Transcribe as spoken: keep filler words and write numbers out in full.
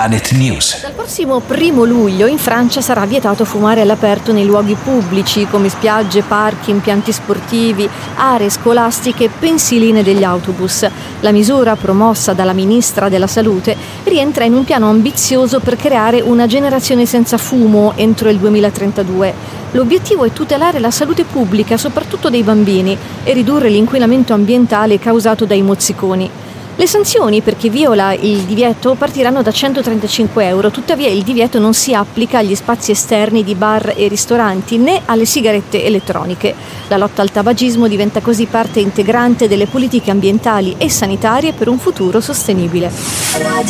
Planet News. Dal prossimo primo luglio in Francia sarà vietato fumare all'aperto nei luoghi pubblici come spiagge, parchi, impianti sportivi, aree scolastiche, pensiline degli autobus. La misura, promossa dalla ministra della Salute, rientra in un piano ambizioso per creare una generazione senza fumo entro il duemilatrentadue. L'obiettivo è tutelare la salute pubblica, soprattutto dei bambini, e ridurre l'inquinamento ambientale causato dai mozziconi. Le sanzioni per chi viola il divieto partiranno da centotrentacinque euro, tuttavia il divieto non si applica agli spazi esterni di bar e ristoranti né alle sigarette elettroniche. La lotta al tabagismo diventa così parte integrante delle politiche ambientali e sanitarie per un futuro sostenibile.